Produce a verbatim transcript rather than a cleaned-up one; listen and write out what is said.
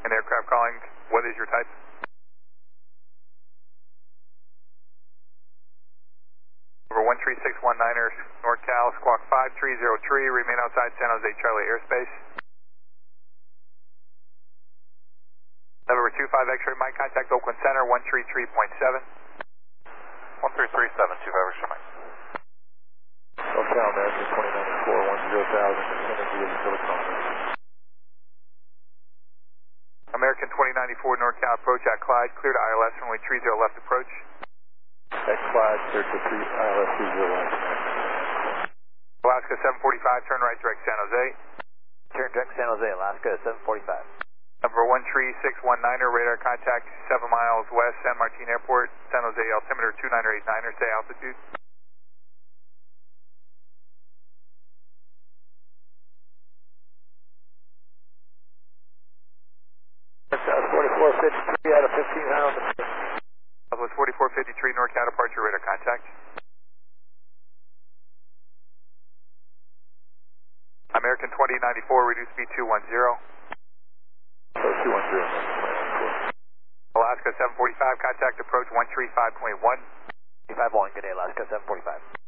An aircraft calling, what is your type? Over one three six one niner, NorCal, squawk five three zero three, remain outside San Jose Charlie airspace. November two five X-ray, Mike, contact Oakland Center, one three three point seven. one three three seven, two five X-ray, Mike. SoCal American twenty ninety-four, one zero thousand, Energy is Silicon. American twenty ninety-four, NorCal, approach at Clyde, clear to I L S, runway three zero left approach. X Clyde, clear to three, I L S three zero left. Alaska seven forty-five, turn right direct San Jose. Turn direct San Jose, Alaska seven forty-five. Number one three six one niner, radar contact seven miles west, San Martin Airport, San Jose altimeter two niner eight niner, stay altitude. forty-four fifty-three out of fifteen hundred on the pin. Southwest forty-four fifty-three, NorCal departure, radar contact. American twenty ninety-four, reduce speed two one zero. So two one zero. Alaska seven forty-five, contact approach one three five point one. three five one, good day, Alaska seven forty-five.